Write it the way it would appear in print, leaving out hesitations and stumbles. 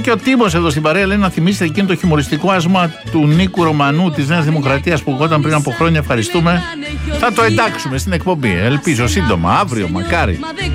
και ο Τίμος εδώ στην παρέα, λέει να θυμίσετε εκείνο το χιουμοριστικό άσμα του Νίκου Ρωμανού της Νέας Δημοκρατίας που γόταν πριν από χρόνια. Ευχαριστούμε. Θα το εντάξουμε στην εκπομπή. Ελπίζω σύντομα, αύριο, μακάρι.